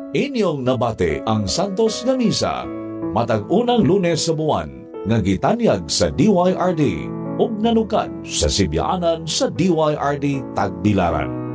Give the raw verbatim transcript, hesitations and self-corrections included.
Inyong nabate ang Santos nga Misa, matag unang Lunes sa buwan, nga gitanyag sa D Y R D ug nanukan sa sibyaanan sa D Y R D Tagbilaran.